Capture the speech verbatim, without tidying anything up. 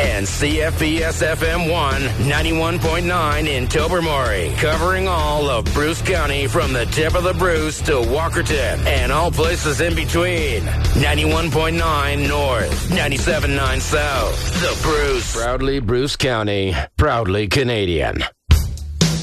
and C F B S F M one ninety-one point nine in Tobermory, covering all of Bruce County from the tip of the Bruce to Walkerton and all places in between. ninety-one point nine North, ninety-seven point nine South. The Bruce. Proudly Bruce County, proudly Canadian.